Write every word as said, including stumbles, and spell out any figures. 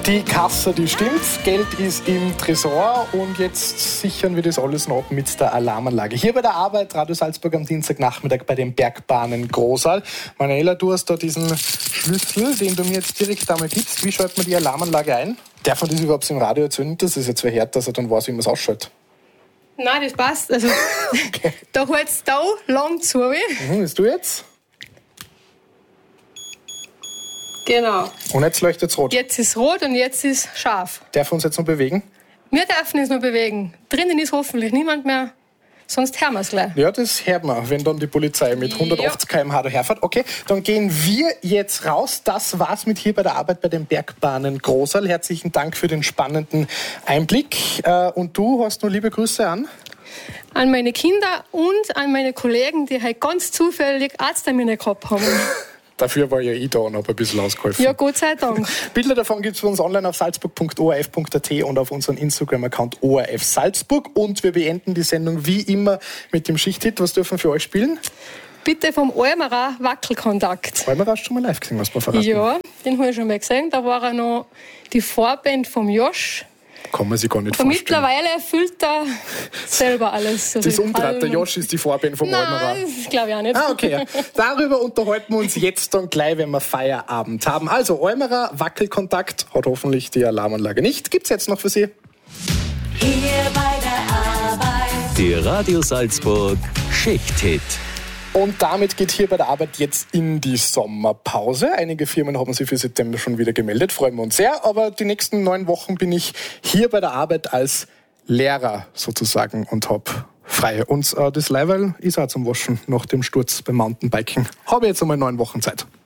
Die Kasse, die stimmt, Geld ist im Tresor und jetzt sichern wir das alles noch ab mit der Alarmanlage. Hier bei der Arbeit, Radio Salzburg am Dienstagnachmittag bei den Bergbahnen Großal. Manuela, du hast da diesen Schlüssel, den du mir jetzt direkt einmal gibst. Wie schaltet man die Alarmanlage ein? Darf man das überhaupt im Radio erzählen? Das ist jetzt verhört, dass er dann weiß, wie man es ausschaltet. Nein, das passt. Also, okay. Da hält es da lang zu. Mhm, bist du jetzt? Genau. Und jetzt leuchtet es rot. Jetzt ist es rot und jetzt ist es scharf. Darf uns jetzt noch bewegen? Wir dürfen uns noch bewegen. Drinnen ist hoffentlich niemand mehr. Sonst hören wir es gleich. Ja, das hört man, wenn dann die Polizei mit hundertachtzig Kilometer pro Stunde daherfährt. Okay, dann gehen wir jetzt raus. Das war's mit hier bei der Arbeit bei den Bergbahnen Großal. Herzlichen Dank für den spannenden Einblick. Und du hast noch liebe Grüße an? An meine Kinder und an meine Kollegen, die halt ganz zufällig Arzttermine gehabt haben. Dafür war ja ich da und habe ein bisschen ausgeholfen. Ja, Gott sei Dank. Bilder davon gibt es für uns online auf salzburg punkt o r f punkt a t und auf unserem Instagram-Account O R F Salzburg. Und wir beenden die Sendung wie immer mit dem Schichthit. Was dürfen wir für euch spielen? Bitte vom Almerer Wackelkontakt. Almerer hast du schon mal live gesehen, was man verraten? Ja, den habe ich schon mal gesehen. Da war er noch die Vorband vom Josch. Kann man sich gar nicht Und vorstellen. mittlerweile erfüllt er selber alles. Also das Umdraht, der Josch ist die Vorband vom Almerer. Nein, das glaube ich auch nicht. Ah, okay. Darüber unterhalten wir uns jetzt dann gleich, wenn wir Feierabend haben. Also, Almerer Wackelkontakt hat hoffentlich die Alarmanlage nicht. Gibt's jetzt noch für Sie? Hier bei der Arbeit. Die Radio Salzburg Schichthit. Und damit geht hier bei der Arbeit jetzt in die Sommerpause. Einige Firmen haben sich für September schon wieder gemeldet, freuen wir uns sehr. Aber die nächsten neun Wochen bin ich hier bei der Arbeit als Lehrer sozusagen und habe frei. Und äh, das Leiberl ist auch zum Waschen nach dem Sturz beim Mountainbiken. Habe jetzt einmal neun Wochen Zeit.